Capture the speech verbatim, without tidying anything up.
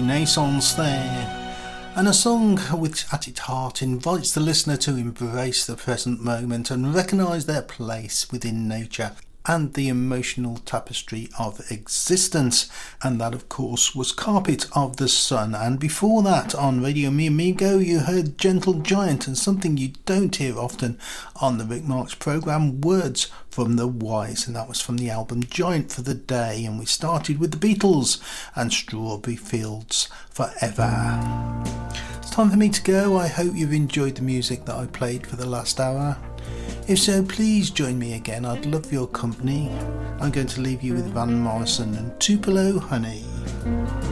Renaissance there, and a song which at its heart invites the listener to embrace the present moment and recognise their place within nature and the emotional tapestry of existence. And that of course was Carpet of the Sun. And before that, on Radio Mi Amigo, you heard Gentle Giant and something you don't hear often on the Rick Marks programme, Words from the Wise, and that was from the album Giant for the Day. And we started with the Beatles and Strawberry Fields Forever. It's time for me to go. I hope you've enjoyed the music that I played for the last hour. If so, please join me again. I'd love your company. I'm going to leave you with Van Morrison and Tupelo Honey.